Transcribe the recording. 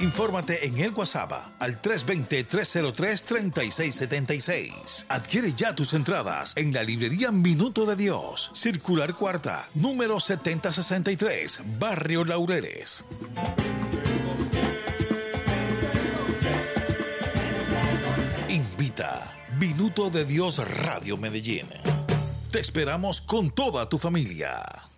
Infórmate en el WhatsApp al 320-303-3676. Adquiere ya tus entradas en la librería Minuto de Dios, Circular Cuarta, número 7063, Barrio Laureles. Invita Minuto de Dios Radio Medellín. Te esperamos con toda tu familia.